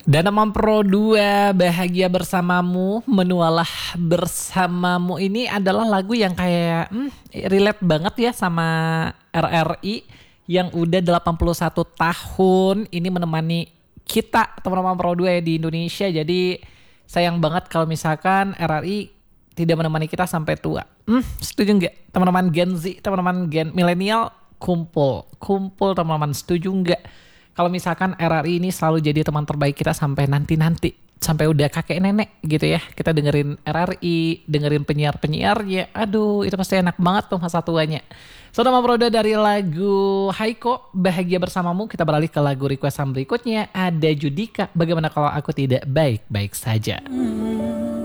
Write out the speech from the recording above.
Dan Danamon Pro 2 Bahagia Bersamamu, Menualah Bersamamu ini adalah lagu yang kayak relate banget ya sama RRI yang udah 81 tahun ini menemani kita teman-teman Pro 2 ya di Indonesia. Jadi sayang banget kalau misalkan RRI tidak menemani kita sampai tua. Setuju nggak teman-teman Gen Z, teman-teman Gen milenial, kumpul teman-teman, setuju nggak? Kalau misalkan RRI ini selalu jadi teman terbaik kita sampai nanti-nanti, sampai udah kakek nenek gitu ya. Kita dengerin RRI, dengerin penyiar-penyiarnya. Aduh, itu pasti enak banget tuh masa tuanya. Saudara Proda dari lagu Haiko Bahagia Bersamamu, kita beralih ke lagu requestan berikutnya. Ada Judika, Bagaimana Kalau Aku Tidak Baik-Baik Saja.